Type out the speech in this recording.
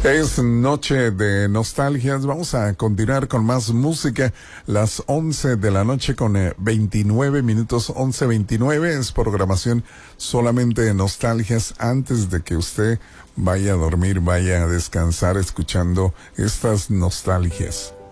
Es noche de nostalgias. Vamos a continuar con más música. Las 11 de la noche con 29 minutos. 11:29 es programación solamente de nostalgias antes de que usted vaya a dormir, vaya a descansar escuchando estas nostalgias.